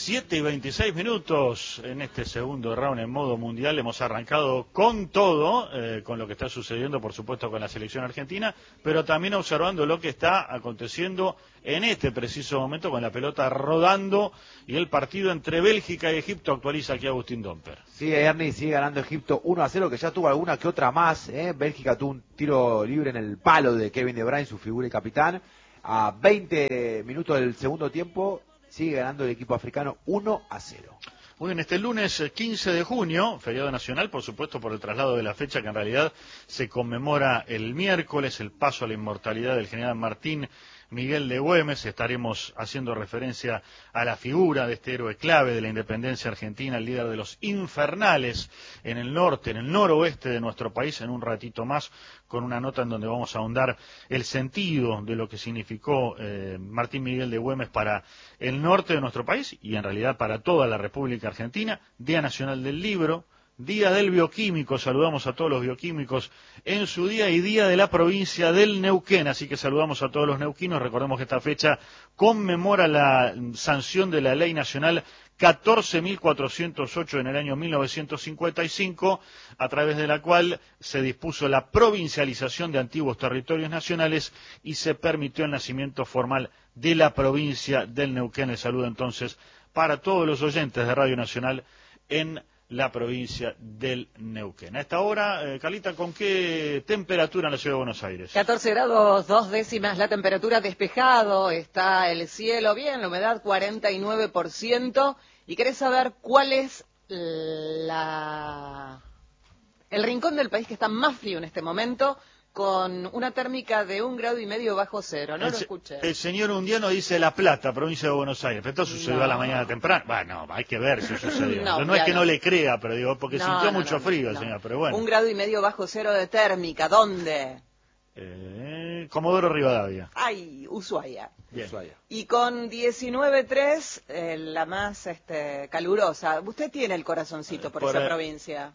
7:26 en este segundo round en modo mundial. Hemos arrancado con todo, con lo que está sucediendo, por supuesto, con la selección argentina, pero también observando lo que está aconteciendo en este preciso momento con la pelota rodando y el partido entre Bélgica y Egipto. Actualiza aquí Agustín Domper. Sí, Ernie, sigue ganando Egipto 1-0, que ya tuvo alguna que otra más. Bélgica tuvo un tiro libre en el palo de Kevin De Bruyne, su figura y capitán. A 20 minutos del segundo tiempo, sigue ganando el equipo africano 1-0. Muy bien, este lunes 15 de junio, feriado nacional, por supuesto, por el traslado de la fecha, que en realidad se conmemora el miércoles, el paso a la inmortalidad del general Martín Miguel de Güemes. Estaremos haciendo referencia a la figura de este héroe clave de la independencia argentina, el líder de los infernales en el norte, en el noroeste de nuestro país, en un ratito más, con una nota en donde vamos a ahondar el sentido de lo que significó Martín Miguel de Güemes para el norte de nuestro país y en realidad para toda la República Argentina. Día Nacional del Libro, Día del Bioquímico, saludamos a todos los bioquímicos en su día, y Día de la provincia del Neuquén, así que saludamos a todos los neuquinos. Recordemos que esta fecha conmemora la sanción de la Ley Nacional 14.408 en el año 1955, a través de la cual se dispuso la provincialización de antiguos territorios nacionales y se permitió el nacimiento formal de la provincia del Neuquén. El saludo entonces para todos los oyentes de Radio Nacional en la provincia del Neuquén. A esta hora, Carlita, ¿con qué temperatura en la ciudad de Buenos Aires? 14 grados 2 décimas la temperatura, despejado, está el cielo bien, la humedad 49%. ¿Y querés saber cuál es el rincón del país que está más frío en este momento? Con una térmica de 1,5 grados bajo cero, no lo escuché. El señor Undiano dice La Plata, provincia de Buenos Aires, pero esto sucedió a la mañana temprana. Bueno, hay que ver si sucedió. No es que no le crea, pero digo, porque sintió mucho frío el señor, pero bueno. 1,5 grados bajo cero de térmica, ¿dónde? Comodoro Rivadavia. Ay, Ushuaia. Bien. Y con 19,3, la más calurosa. ¿Usted tiene el corazoncito por esa provincia?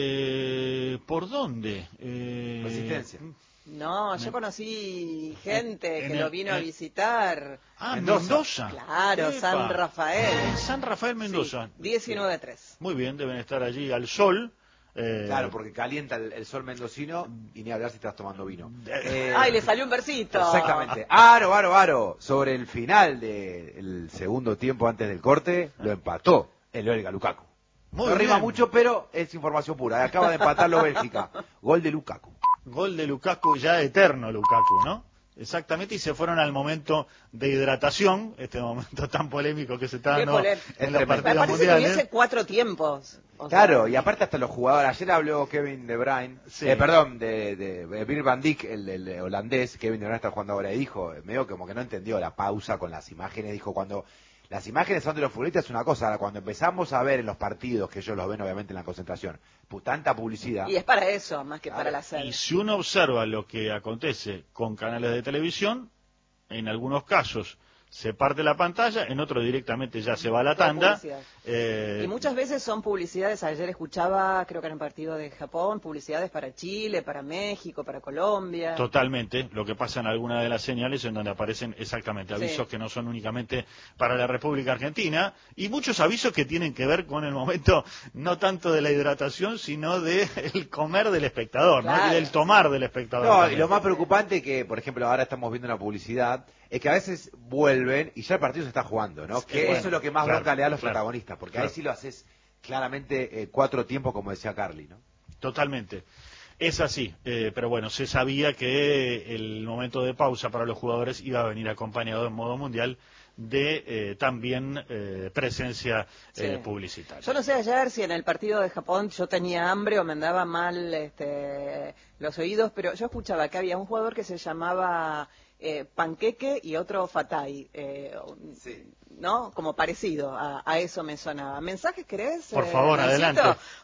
¿Por dónde? Resistencia. No, yo conocí gente que lo vino a visitar. Ah, Mendoza. Claro, Epa. San Rafael. San Rafael, Mendoza. Sí, 19,3. Muy bien, deben estar allí al sol. Claro, porque calienta el sol mendocino y ni hablar si estás tomando vino. ¡Ay, le salió un versito! Exactamente. Aro. Sobre el final del segundo tiempo antes del corte, lo empató el belga Lukaku. No rima mucho, pero es información pura. Acaba de empatarlo Bélgica. Gol de Lukaku. Gol de Lukaku, ya eterno Lukaku, ¿no? Exactamente, y se fueron al momento de hidratación, este momento tan polémico que se está dando en los partidos mundiales. Que hubiese 4 tiempos. Claro, y aparte hasta los jugadores. Ayer habló Kevin De Bruyne, de Virgil van Dijk, el holandés. Kevin De Bruyne está jugando ahora y dijo, medio como que no entendió la pausa con las imágenes. Dijo, cuando las imágenes son de los futbolistas es una cosa, ahora cuando empezamos a ver en los partidos, que ellos los ven obviamente en la concentración, tanta publicidad. Y es para eso, más que para la serie. Y si uno observa lo que acontece con canales de televisión, en algunos casos se parte la pantalla, en otros directamente ya se va a la tanda. Y muchas veces son publicidades. Ayer escuchaba, creo que en el partido de Japón, publicidades para Chile, para México, para Colombia. Totalmente, lo que pasa en algunas de las señales en donde aparecen exactamente avisos que no son únicamente para la República Argentina, y muchos avisos que tienen que ver con el momento no tanto de la hidratación, sino del comer del espectador, claro, ¿no? Y del tomar del espectador. No, y lo más preocupante que, por ejemplo, ahora estamos viendo una publicidad, es que a veces vuelven y ya el partido se está jugando, ¿no? Que eso es lo que más bronca le da a los protagonistas, porque ahí sí lo haces claramente 4 tiempos, como decía Carly, ¿no? Totalmente. Es así, pero bueno, se sabía que el momento de pausa para los jugadores iba a venir acompañado en modo mundial de también presencia publicitaria. Yo no sé ayer si en el partido de Japón yo tenía hambre o me andaba mal los oídos, pero yo escuchaba que había un jugador que se llamaba Panqueque y otro Fatay, ¿no? Como parecido a eso me sonaba. ¿Mensajes querés? Por favor, adelante.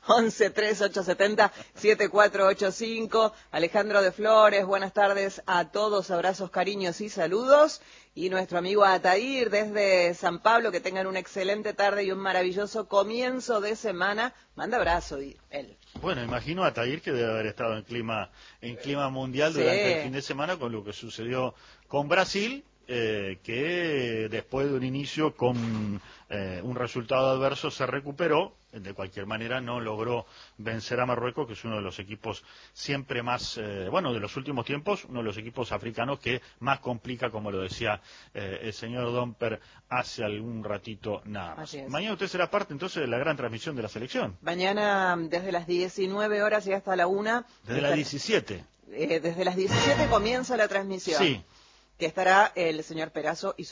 11-3870-7485. Alejandro de Flores, buenas tardes a todos, abrazos, cariños y saludos. Y nuestro amigo Atair desde San Pablo, que tengan una excelente tarde y un maravilloso comienzo de semana. Manda abrazo, él. Bueno, imagino a Atair que debe haber estado en clima mundial durante el fin de semana con lo que sucedió con Brasil. que después de un inicio con un resultado adverso se recuperó. De cualquier manera no logró vencer a Marruecos, que es uno de los equipos siempre más, de los últimos tiempos, uno de los equipos africanos que más complica, como lo decía el señor Domper hace algún ratito nada más. Mañana usted será parte entonces de la gran transmisión de la selección. Mañana desde las 19 horas y hasta la 1. Desde las 17. Desde las 17 comienza la transmisión. Sí. Que estará el señor Perazo y